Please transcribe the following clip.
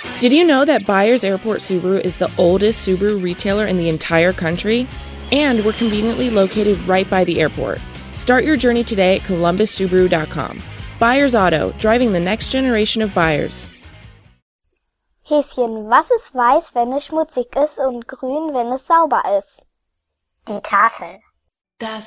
Did you know that Byers Airport Subaru is the oldest Subaru retailer in the entire country? And we're conveniently located right by the airport. Start your journey today at columbussubaru.com. Byers Auto, driving the next generation of buyers. Häschen, was ist weiß, wenn es schmutzig ist und grün, wenn es sauber ist? Die Tafel. Das